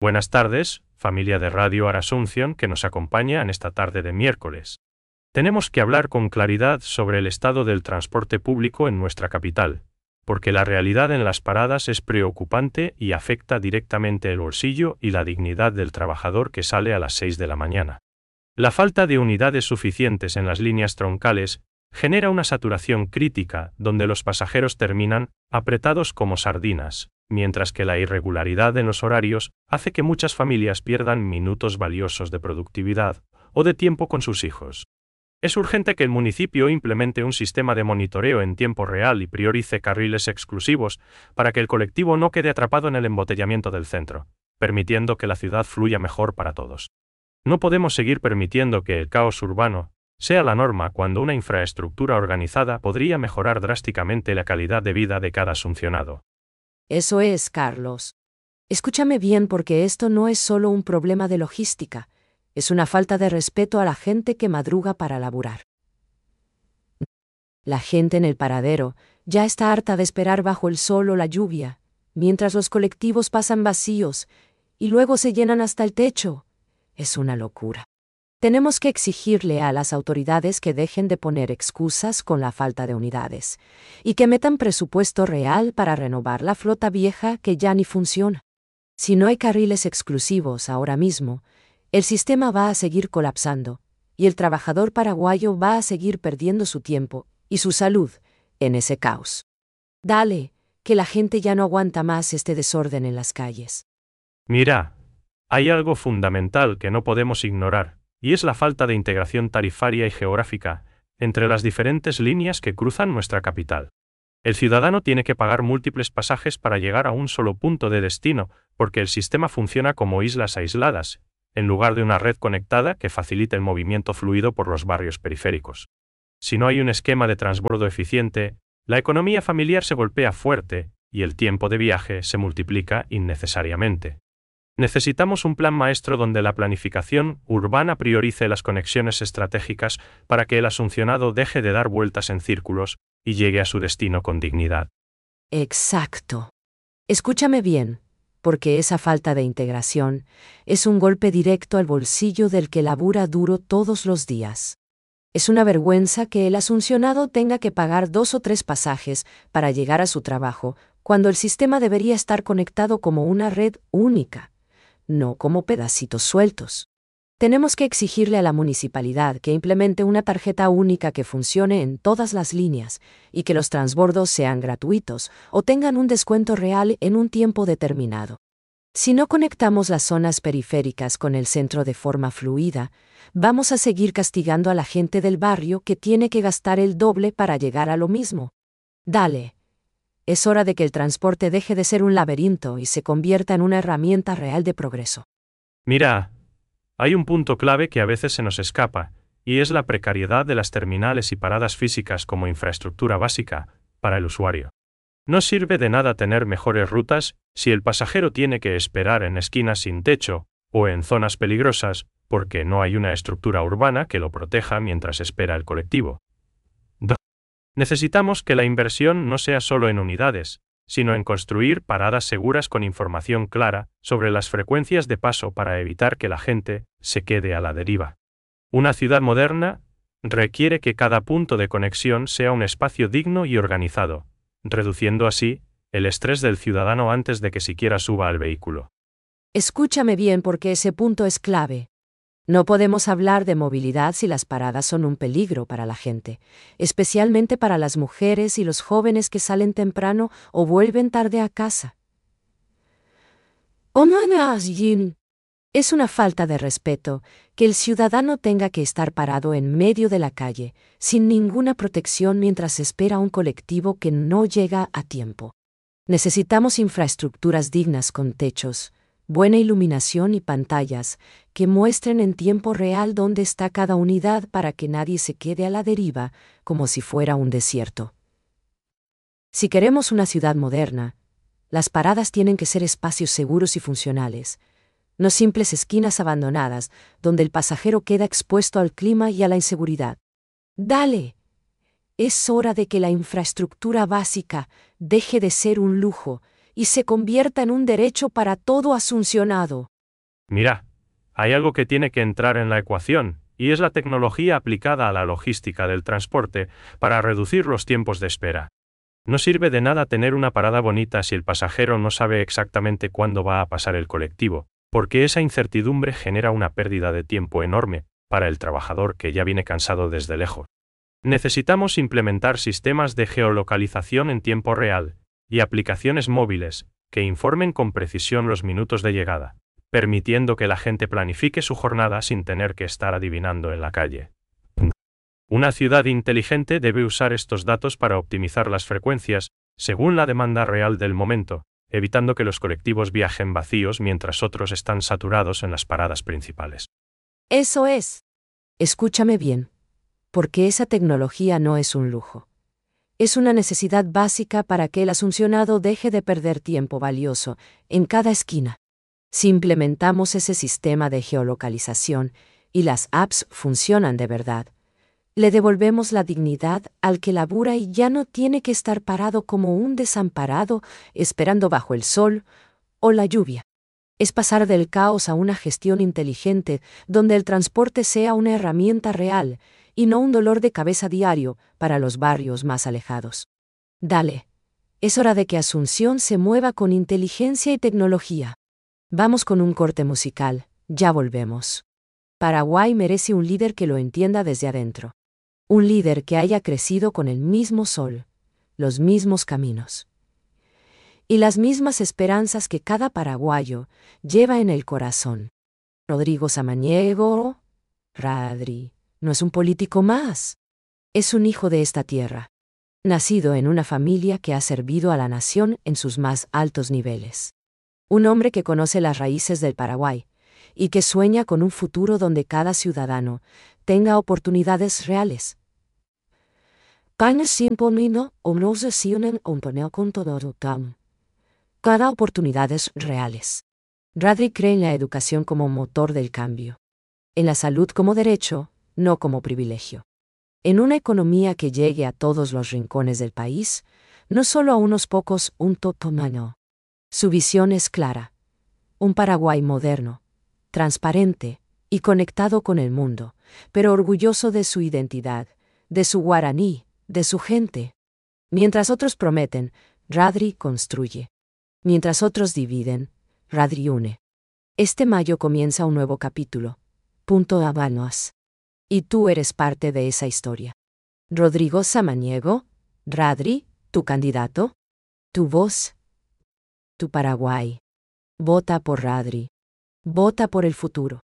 Buenas tardes, familia de Radio Asunción que nos acompaña en esta tarde de miércoles. Tenemos que hablar con claridad sobre el estado del transporte público en nuestra capital, porque la realidad en las paradas es preocupante y afecta directamente el bolsillo y la dignidad del trabajador que sale a las 6 de la mañana. La falta de unidades suficientes en las líneas troncales genera una saturación crítica donde los pasajeros terminan apretados como sardinas, mientras que la irregularidad en los horarios hace que muchas familias pierdan minutos valiosos de productividad o de tiempo con sus hijos. Es urgente que el municipio implemente un sistema de monitoreo en tiempo real y priorice carriles exclusivos para que el colectivo no quede atrapado en el embotellamiento del centro, permitiendo que la ciudad fluya mejor para todos. No podemos seguir permitiendo que el caos urbano sea la norma cuando una infraestructura organizada podría mejorar drásticamente la calidad de vida de cada asuncionado. Eso es, Carlos. Escúchame bien porque esto no es solo un problema de logística, es una falta de respeto a la gente que madruga para laburar. La gente en el paradero ya está harta de esperar bajo el sol o la lluvia, mientras los colectivos pasan vacíos y luego se llenan hasta el techo. Es una locura. Tenemos que exigirle a las autoridades que dejen de poner excusas con la falta de unidades y que metan presupuesto real para renovar la flota vieja que ya ni funciona. Si no hay carriles exclusivos ahora mismo, el sistema va a seguir colapsando y el trabajador paraguayo va a seguir perdiendo su tiempo y su salud en ese caos. Dale, que la gente ya no aguanta más este desorden en las calles. Mira, hay algo fundamental que no podemos ignorar, y es la falta de integración tarifaria y geográfica entre las diferentes líneas que cruzan nuestra capital. El ciudadano tiene que pagar múltiples pasajes para llegar a un solo punto de destino, porque el sistema funciona como islas aisladas, en lugar de una red conectada que facilite el movimiento fluido por los barrios periféricos. Si no hay un esquema de transbordo eficiente, la economía familiar se golpea fuerte y el tiempo de viaje se multiplica innecesariamente. Necesitamos un plan maestro donde la planificación urbana priorice las conexiones estratégicas para que el asuncionado deje de dar vueltas en círculos y llegue a su destino con dignidad. Exacto. Escúchame bien, porque esa falta de integración es un golpe directo al bolsillo del que labura duro todos los días. Es una vergüenza que el asuncionado tenga que pagar 2 o 3 pasajes para llegar a su trabajo, cuando el sistema debería estar conectado como una red única, no como pedacitos sueltos. Tenemos que exigirle a la municipalidad que implemente una tarjeta única que funcione en todas las líneas y que los transbordos sean gratuitos o tengan un descuento real en un tiempo determinado. Si no conectamos las zonas periféricas con el centro de forma fluida, vamos a seguir castigando a la gente del barrio que tiene que gastar el doble para llegar a lo mismo. Dale. Es hora de que el transporte deje de ser un laberinto y se convierta en una herramienta real de progreso. Mira, hay un punto clave que a veces se nos escapa, y es la precariedad de las terminales y paradas físicas como infraestructura básica para el usuario. No sirve de nada tener mejores rutas si el pasajero tiene que esperar en esquinas sin techo o en zonas peligrosas porque no hay una estructura urbana que lo proteja mientras espera el colectivo. Necesitamos que la inversión no sea solo en unidades, sino en construir paradas seguras con información clara sobre las frecuencias de paso para evitar que la gente se quede a la deriva. Una ciudad moderna requiere que cada punto de conexión sea un espacio digno y organizado, reduciendo así el estrés del ciudadano antes de que siquiera suba al vehículo. Escúchame bien porque ese punto es clave. No podemos hablar de movilidad si las paradas son un peligro para la gente, especialmente para las mujeres y los jóvenes que salen temprano o vuelven tarde a casa. Es una falta de respeto que el ciudadano tenga que estar parado en medio de la calle, sin ninguna protección mientras espera un colectivo que no llega a tiempo. Necesitamos infraestructuras dignas con techos, buena iluminación y pantallas que muestren en tiempo real dónde está cada unidad para que nadie se quede a la deriva como si fuera un desierto. Si queremos una ciudad moderna, las paradas tienen que ser espacios seguros y funcionales, no simples esquinas abandonadas donde el pasajero queda expuesto al clima y a la inseguridad. Dale. Es hora de que la infraestructura básica deje de ser un lujo y se convierta en un derecho para todo asuncionado. Mira, hay algo que tiene que entrar en la ecuación, y es la tecnología aplicada a la logística del transporte para reducir los tiempos de espera. No sirve de nada tener una parada bonita si el pasajero no sabe exactamente cuándo va a pasar el colectivo, porque esa incertidumbre genera una pérdida de tiempo enorme para el trabajador que ya viene cansado desde lejos. Necesitamos implementar sistemas de geolocalización en tiempo real y aplicaciones móviles que informen con precisión los minutos de llegada, permitiendo que la gente planifique su jornada sin tener que estar adivinando en la calle. Una ciudad inteligente debe usar estos datos para optimizar las frecuencias según la demanda real del momento, evitando que los colectivos viajen vacíos mientras otros están saturados en las paradas principales. Eso es. Escúchame bien, porque esa tecnología no es un lujo. Es una necesidad básica para que el asuncionado deje de perder tiempo valioso en cada esquina. Si implementamos ese sistema de geolocalización y las apps funcionan de verdad, le devolvemos la dignidad al que labura y ya no tiene que estar parado como un desamparado esperando bajo el sol o la lluvia. Es pasar del caos a una gestión inteligente donde el transporte sea una herramienta real y no un dolor de cabeza diario para los barrios más alejados. Dale, es hora de que Asunción se mueva con inteligencia y tecnología. Vamos con un corte musical, ya volvemos. Paraguay merece un líder que lo entienda desde adentro. Un líder que haya crecido con el mismo sol, los mismos caminos y las mismas esperanzas que cada paraguayo lleva en el corazón. Rodrigo Samaniego, Radri, no es un político más. Es un hijo de esta tierra, nacido en una familia que ha servido a la nación en sus más altos niveles. Un hombre que conoce las raíces del Paraguay y que sueña con un futuro donde cada ciudadano tenga oportunidades reales. Cada oportunidades reales. Radri cree en la educación como motor del cambio. En la salud como derecho, no como privilegio. En una economía que llegue a todos los rincones del país, no solo a unos pocos, un totomano. Su visión es clara. Un Paraguay moderno, transparente y conectado con el mundo, pero orgulloso de su identidad, de su guaraní, de su gente. Mientras otros prometen, Radri construye. Mientras otros dividen, Radri une. Este mayo comienza un nuevo capítulo. Punto Habanos. Y tú eres parte de esa historia. Rodrigo Samaniego, Radri, tu candidato, tu voz, tu Paraguay. Vota por Radri. Vota por el futuro.